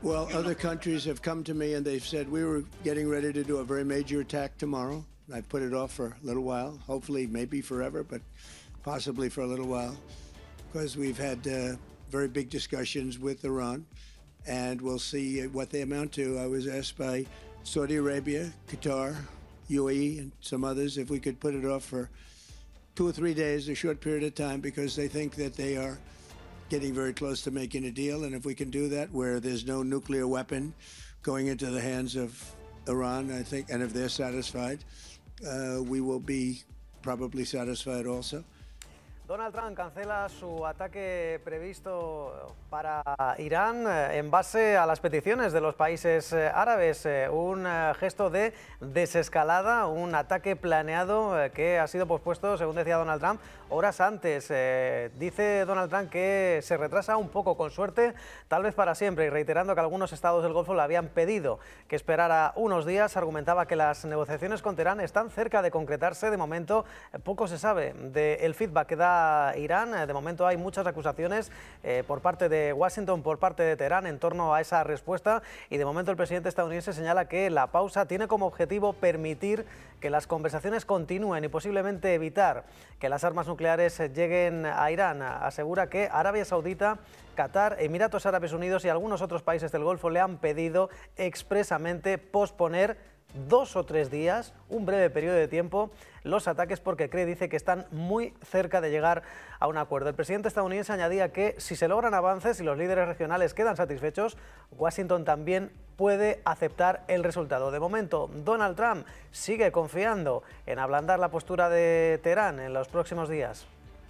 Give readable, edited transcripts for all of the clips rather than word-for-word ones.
Well, other countries have come to me and they've said we were getting ready to do a very major attack tomorrow. I've put it off for a little while, hopefully maybe forever, but possibly for a little while, because we've had very big discussions with Iran, and we'll see what they amount to. I was asked by Saudi Arabia, Qatar, UAE, and some others if we could put it off for 2 or 3 days, a short period of time, because they think that they are getting very close to making a deal. And if we can do that where there's no nuclear weapon going into the hands of Iran, I think, and if they're satisfied, we will be probably satisfied also. Donald Trump cancela su ataque previsto para Irán en base a las peticiones de los países árabes. Un gesto de desescalada, un ataque planeado que ha sido pospuesto, según decía Donald Trump, horas antes. Dice Donald Trump que se retrasa un poco, con suerte, tal vez para siempre, y reiterando que algunos estados del Golfo le habían pedido que esperara unos días. Argumentaba que las negociaciones con Teherán están cerca de concretarse. De momento poco se sabe del feedback que da Irán. De momento hay muchas acusaciones por parte de Washington, por parte de Teherán, en torno a esa respuesta, y de momento el presidente estadounidense señala que la pausa tiene como objetivo permitir que las conversaciones continúen y posiblemente evitar que las armas nucleares lleguen a Irán. Asegura que Arabia Saudita, Qatar, Emiratos Árabes Unidos y algunos otros países del Golfo le han pedido expresamente posponer 2 o 3 días, un breve periodo de tiempo, los ataques, porque dice que están muy cerca de llegar a un acuerdo. El presidente estadounidense añadía que si se logran avances y los líderes regionales quedan satisfechos, Washington también puede aceptar el resultado. De momento, Donald Trump sigue confiando en ablandar la postura de Teherán en los próximos días.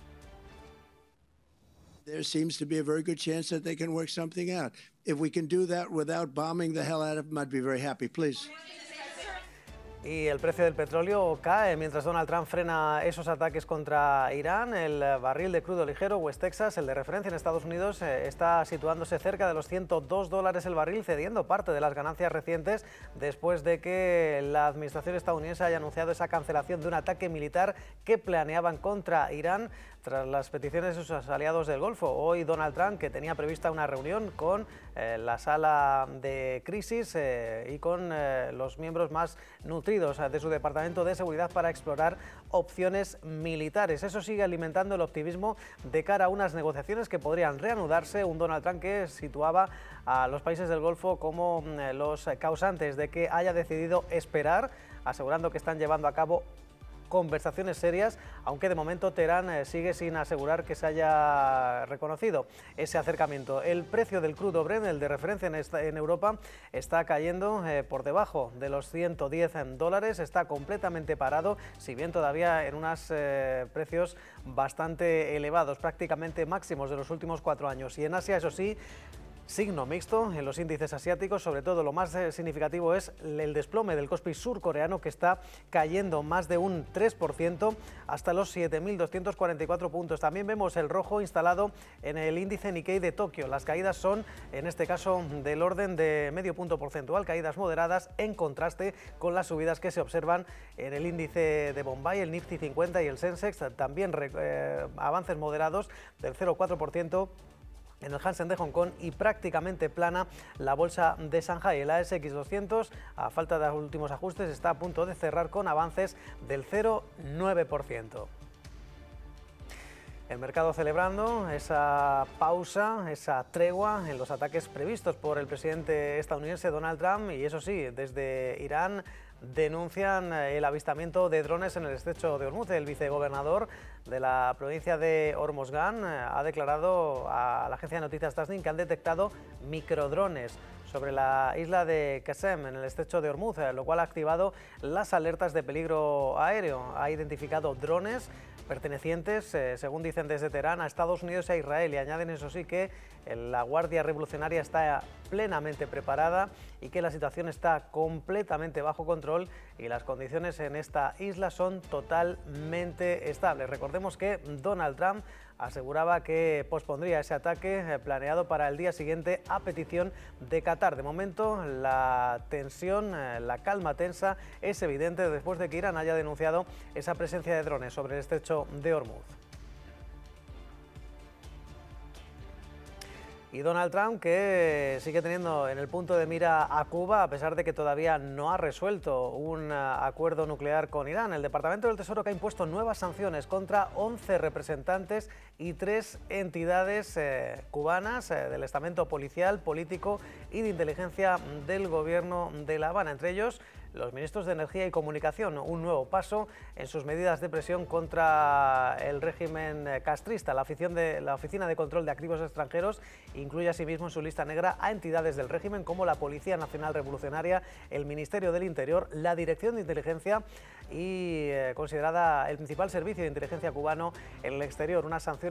There seems to be a very good chance that they can work something out. If we can do that without bombing the hell out of them, I'd be very happy. Please. Y el precio del petróleo cae mientras Donald Trump frena esos ataques contra Irán. El barril de crudo ligero West Texas, el de referencia en Estados Unidos, está situándose cerca de los $102 el barril, cediendo parte de las ganancias recientes después de que la administración estadounidense haya anunciado esa cancelación de un ataque militar que planeaban contra Irán tras las peticiones de sus aliados del Golfo. Hoy Donald Trump, que tenía prevista una reunión con la sala de crisis y con los miembros más nutridos de su departamento de seguridad para explorar opciones militares. Eso sigue alimentando el optimismo de cara a unas negociaciones que podrían reanudarse. Un Donald Trump que situaba a los países del Golfo como los causantes de que haya decidido esperar, asegurando que están llevando a cabo conversaciones serias, aunque de momento Teherán sigue sin asegurar que se haya reconocido ese acercamiento. El precio del crudo Brent, el de referencia en Europa, está cayendo por debajo de los $110, está completamente parado, si bien todavía en unos precios bastante elevados, prácticamente máximos de los últimos 4 años. Y en Asia, eso sí, signo mixto en los índices asiáticos. Sobre todo lo más significativo es el desplome del Kospi surcoreano, que está cayendo más de un 3% hasta los 7.244 puntos. También vemos el rojo instalado en el índice Nikkei de Tokio. Las caídas son, en este caso, del orden de medio punto porcentual, caídas moderadas en contraste con las subidas que se observan en el índice de Bombay, el Nifty 50 y el Sensex. También avances moderados del 0,4% en el Hansen de Hong Kong, y prácticamente plana la bolsa de Shanghai. El ASX 200, a falta de los últimos ajustes, está a punto de cerrar con avances del 0,9%. El mercado celebrando esa pausa, esa tregua en los ataques previstos por el presidente estadounidense Donald Trump. Y eso sí, desde Irán denuncian el avistamiento de drones en el estrecho de Hormuz. El vicegobernador de la provincia de Hormozgan ha declarado a la agencia de noticias Tasnim que han detectado microdrones sobre la isla de Qasem, en el estrecho de Hormuz, lo cual ha activado las alertas de peligro aéreo. Ha identificado drones pertenecientes, según dicen desde Teherán, a Estados Unidos e Israel, y añaden, eso sí, que la Guardia Revolucionaria está plenamente preparada y que la situación está completamente bajo control y las condiciones en esta isla son totalmente estables. Recordemos que Donald Trump aseguraba que pospondría ese ataque planeado para el día siguiente a petición de Qatar. De momento, la tensión, la calma tensa es evidente después de que Irán haya denunciado esa presencia de drones sobre el estrecho de Hormuz. Y Donald Trump, que sigue teniendo en el punto de mira a Cuba, a pesar de que todavía no ha resuelto un acuerdo nuclear con Irán. El Departamento del Tesoro que ha impuesto nuevas sanciones contra 11 representantes y 3 entidades cubanas del estamento policial, político y de inteligencia del gobierno de La Habana, entre ellos los ministros de Energía y Comunicación, un nuevo paso en sus medidas de presión contra el régimen castrista. La Oficina de Control de Activos Extranjeros incluye asimismo en su lista negra a entidades del régimen como la Policía Nacional Revolucionaria, el Ministerio del Interior, la Dirección de Inteligencia y considerada el principal servicio de inteligencia cubano en el exterior. Una sanción